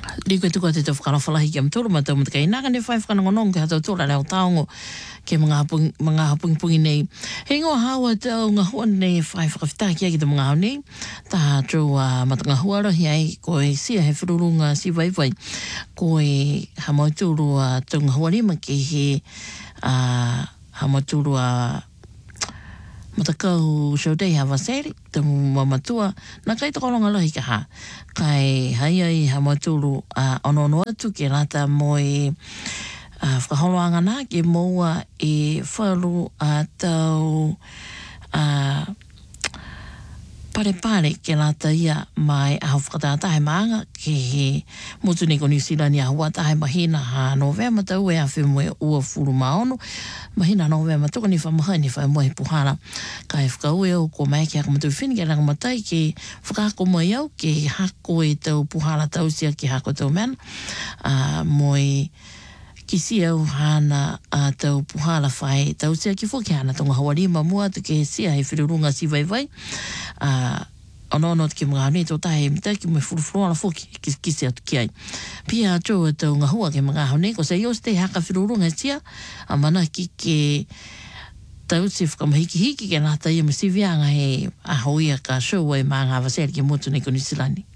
Liko tuko te whakalawhalahi ki am tūru ma tau mata kai naka ne whai whakanongonong ke hatau tūra leo taongo ke mga hapungi nei. He ngō hawa tau ngā hua nei whai whakawhita ki te mga hau nei. Tā tū mata ngā huara hi ai ko e sia he whirurunga si waiwai. Ko e hamautūru tau ngā hua rima ke he hamautūru matakau shaudei hawa seri, te mamatua, na kai te kolonga lohi ka ha. Kai hai ai hamautūru ono atu ke rata mo e whakaholoanga nā ke moua e whalu tau pare ke rata ia mai ahau whakatātahe maanga ke he motu neko New Zealand ia hua tahe mahina ha Novema tau e a whemue ua furu maono mahina Novema toka ni whamahai ni whaimoe puhara ka e whakaue au ko mai ke haka matu whini ke rangamatai ke whakako mai au ke hako e tau puhara tau sia ke hako tau mena moe kisi au hana tau puhala whai tau sia ki whoki hana tonga hawarima mua tu ke sia he whirurunga si vai ono te ki mga hane tō tahe mita ki me furufuruana whoki kisi atu ki ai pia tō tau ngā hua ke mga hane ko se ios te haka whirurunga sia mana ki ke tau si whakamahiki ke nāta ia masivianga he ahoia ka show e mga hawa seri ke motu neko New Zealand.